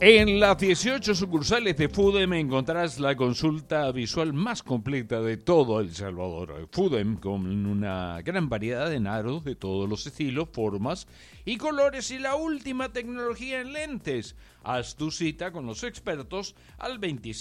En las 18 sucursales de FUDEM encontrarás la consulta visual más completa de todo El Salvador. FUDEM, con una gran variedad de aros de todos los estilos, formas y colores y la última tecnología en lentes. Haz tu cita con los expertos al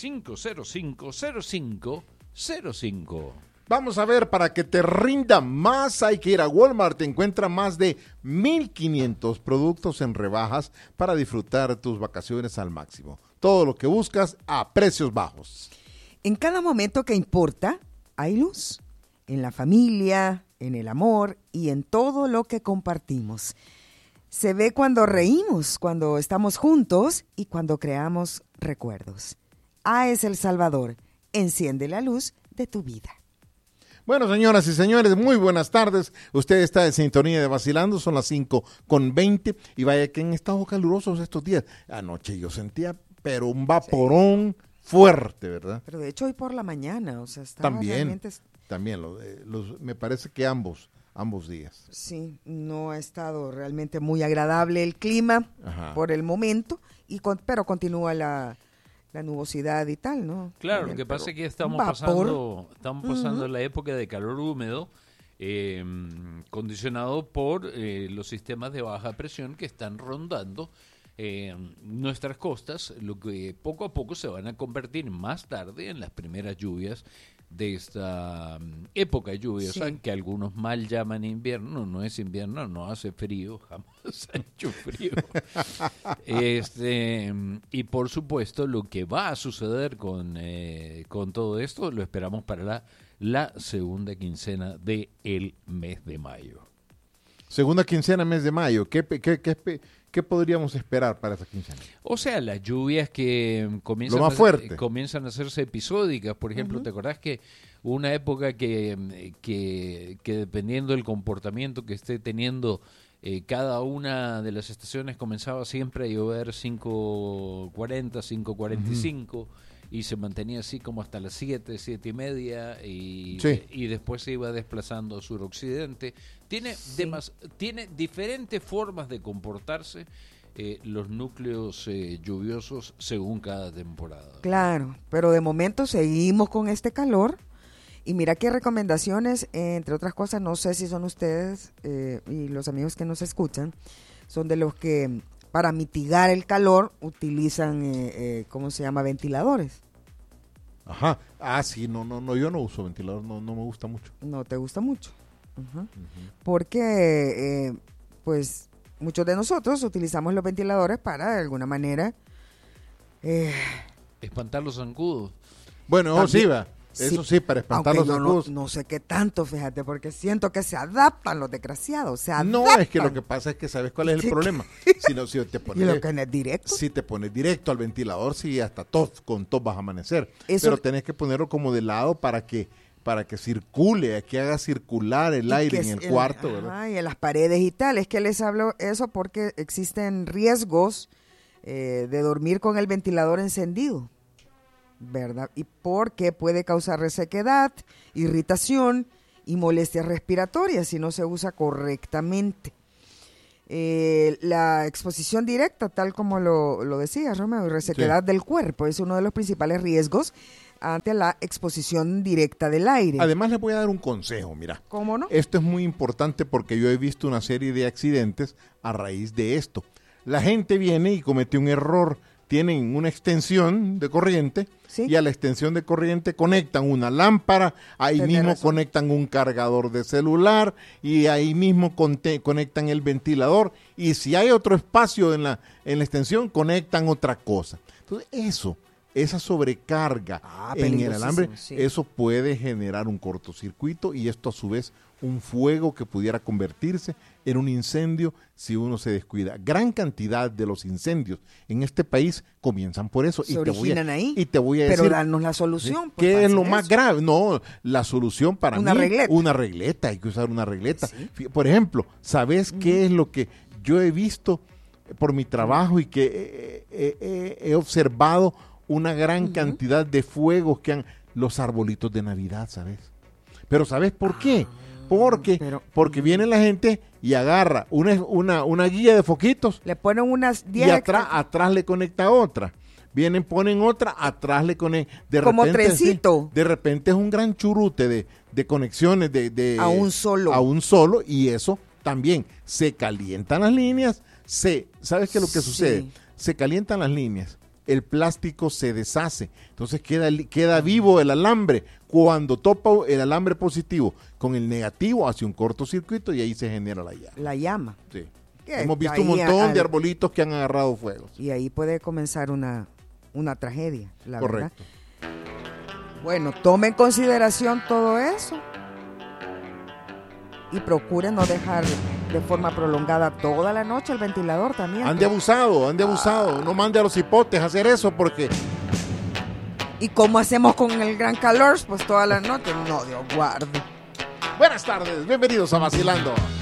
2505-0505. Vamos a ver, para que te rinda más hay que ir a Walmart. Te encuentra más de 1,500 productos en rebajas para disfrutar tus vacaciones al máximo. Todo lo que buscas a precios bajos. En cada momento que importa, hay luz. En la familia, en el amor y en todo lo que compartimos. Se ve cuando reímos, cuando estamos juntos y cuando creamos recuerdos. AES El Salvador, enciende la luz de tu vida. Bueno, señoras y señores, muy buenas tardes. Usted está en sintonía de Vacilando, son las 5:20 y vaya que han estado calurosos estos días. Anoche yo sentía, pero un vaporón fuerte, ¿verdad? Pero de hecho hoy por la mañana, o sea, estaba realmente... También, me parece que ambos días. Sí, no ha estado realmente muy agradable el clima por el momento, pero continúa la nubosidad y tal, ¿no? Claro, lo que pasa es que estamos pasando la época de calor húmedo, condicionado por los sistemas de baja presión que están rondando nuestras costas, lo que poco a poco se van a convertir más tarde en las primeras lluvias de esta época lluviosa, que algunos mal llaman invierno. No es invierno, no hace frío, jamás ha hecho frío. Y por supuesto lo que va a suceder con todo esto lo esperamos para la segunda quincena del mes de mayo. Segunda quincena, mes de mayo. ¿Qué podríamos esperar para esa quincena? O sea, las lluvias que comienzan a hacerse episódicas. Por ejemplo, ¿te acordás que una época que dependiendo del comportamiento que esté teniendo cada una de las estaciones comenzaba siempre a llover 5:40, 5:45 y se mantenía así como hasta las 7:30 y después se iba desplazando sur-occidente. Tiene diferentes formas de comportarse los núcleos lluviosos según cada temporada. Claro, pero de momento seguimos con este calor y mira qué recomendaciones, entre otras cosas, no sé si son ustedes y los amigos que nos escuchan, son de los que para mitigar el calor utilizan, ¿cómo se llama? Ventiladores. Ajá. Ah, sí, no, yo no uso ventilador, no me gusta mucho. ¿No te gusta mucho? Porque, pues, muchos de nosotros utilizamos los ventiladores para, de alguna manera... espantar los zancudos. Bueno, sí, va. Eso sí, para espantar los zancudos. No sé qué tanto, fíjate, porque siento que se adaptan los desgraciados, No, es que lo que pasa es que ¿sabes cuál es el problema? Si te pones, ¿y lo que es directo? Si te pones directo al ventilador, sí, hasta con tos vas a amanecer. Pero tenés que ponerlo como de lado para que circule, que haga circular el aire en el cuarto, ¿verdad? Y en las paredes y tal. Es que les hablo eso porque existen riesgos de dormir con el ventilador encendido, ¿verdad? Y porque puede causar resequedad, irritación y molestias respiratorias si no se usa correctamente. La exposición directa, tal como lo decía Romeo, y resequedad del cuerpo es uno de los principales riesgos ante la exposición directa del aire. Además, les voy a dar un consejo, mira. ¿Cómo no? Esto es muy importante porque yo he visto una serie de accidentes a raíz de esto. La gente viene y comete un error. Tienen una extensión de corriente y a la extensión de corriente conectan una lámpara, ahí mismo conectan un cargador de celular y ahí mismo conectan el ventilador y si hay otro espacio en la extensión, conectan otra cosa. Entonces esa sobrecarga en el alambre, eso puede generar un cortocircuito y esto a su vez un fuego que pudiera convertirse en un incendio si uno se descuida. Gran cantidad de los incendios en este país comienzan por eso. Se originan ahí. Y te voy a decir... Pero darnos la solución. ¿Qué es lo más grave? No, la solución para mí... Una regleta. Hay que usar una regleta. ¿Sí? Por ejemplo, ¿sabes qué es lo que yo he visto por mi trabajo y que he observado una gran cantidad de fuegos que han... Los arbolitos de Navidad, ¿sabes? Pero ¿sabes por qué? porque viene la gente y agarra una guía de foquitos. Le ponen unas 10 y atrás le conecta otra. Vienen, ponen otra, atrás le conecta. Como trencito. De repente es un gran churute de conexiones a un solo. A un solo, y eso también se calientan las líneas. ¿Sabes qué es lo que sucede? Se calientan las líneas, el plástico se deshace, entonces queda vivo el alambre. Cuando topa el alambre positivo con el negativo, hace un cortocircuito y ahí se genera la llama. La llama. Sí. Hemos visto un montón de arbolitos que han agarrado fuegos. Y ahí puede comenzar una tragedia, la Correcto. verdad. Bueno, tome en consideración todo eso y procure no dejar de forma prolongada toda la noche el ventilador también. Han de abusado. No mande a los hipotes a hacer eso porque... ¿Y cómo hacemos con el gran calor? Pues toda la noche. No, Dios guarde. Buenas tardes, bienvenidos a Vacilando.